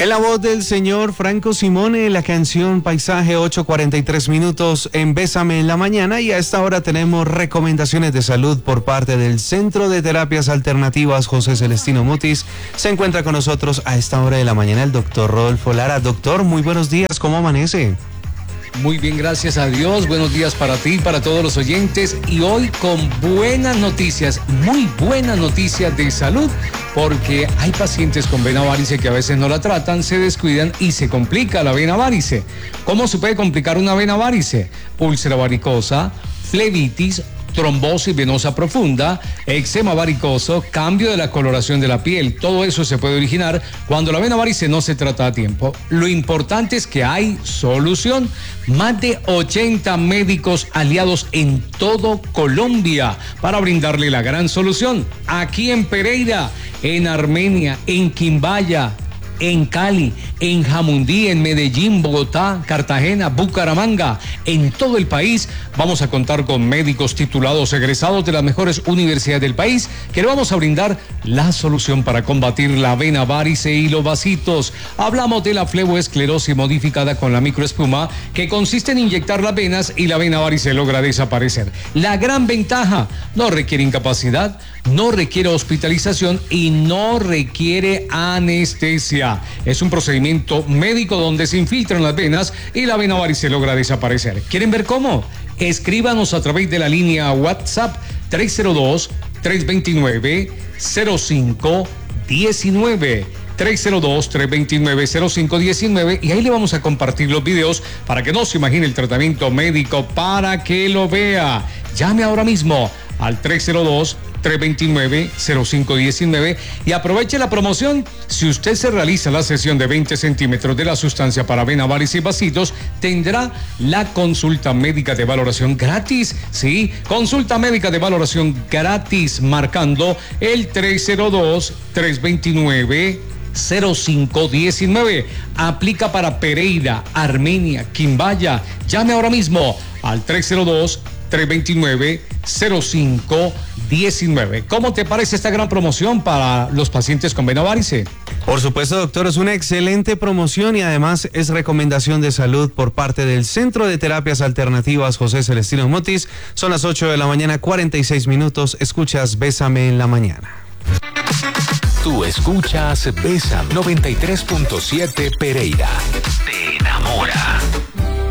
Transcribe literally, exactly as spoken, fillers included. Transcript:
En la voz del señor Franco Simone, la canción Paisaje, ocho cuarenta y tres minutos en Bésame en la Mañana, y a esta hora tenemos recomendaciones de salud por parte del Centro de Terapias Alternativas José Celestino Mutis. Se encuentra con nosotros a esta hora de la mañana el doctor Rodolfo Lara. Doctor, muy buenos días, ¿cómo amanece? Muy bien, gracias a Dios. Buenos días para ti, para todos los oyentes. Y hoy con buenas noticias, muy buenas noticias de salud, porque hay pacientes con vena varice que a veces no la tratan, se descuidan y se complica la vena varice. ¿Cómo se puede complicar una vena varice? Úlcera varicosa, flebitis, trombosis venosa profunda, eczema varicoso, cambio de la coloración de la piel. Todo eso se puede originar cuando la vena varice no se trata a tiempo. Lo importante es que hay solución. Más de ochenta médicos aliados en todo Colombia para brindarle la gran solución. Aquí en Pereira, en Armenia, en Quimbaya, en Cali, en Jamundí, en Medellín, Bogotá, Cartagena, Bucaramanga, en todo el país. Vamos a contar con médicos titulados, egresados de las mejores universidades del país, que le vamos a brindar la solución para combatir la vena varice y los vasitos. Hablamos de la fleboesclerosis modificada con la microespuma, que consiste en inyectar las venas y la vena varice logra desaparecer. La gran ventaja: no requiere incapacidad, no requiere hospitalización y no requiere anestesia. Es un procedimiento médico donde se infiltran las venas y la vena varice logra desaparecer. ¿Quieren ver cómo? Escríbanos a través de la línea WhatsApp tres cero dos, tres dos nueve, cero cinco uno nueve. tres cero dos, tres dos nueve, cero cinco uno nueve, y ahí le vamos a compartir los videos para que no se imagine el tratamiento médico, para que lo vea. Llame ahora mismo al tres cero dos, tres dos nueve, cero cinco uno nueve y aproveche la promoción. Si usted se realiza la sesión de veinte centímetros de la sustancia para vena varice y vasitos, tendrá la consulta médica de valoración gratis. Sí, consulta médica de valoración gratis, marcando el tres cero dos, tres dos nueve, cero cinco uno nueve. Aplica para Pereira, Armenia, Quimbaya. Llame ahora mismo al tres cero dos, tres dos nueve, cero cinco uno nueve. ¿Cómo te parece esta gran promoción para los pacientes con vena varice? Por supuesto, doctor, es una excelente promoción y además es recomendación de salud por parte del Centro de Terapias Alternativas José Celestino Mutis. Son las ocho de la mañana, cuarenta y seis minutos. Escuchas Bésame en la Mañana. Tú escuchas Bésame noventa y tres punto siete Pereira. Te enamora.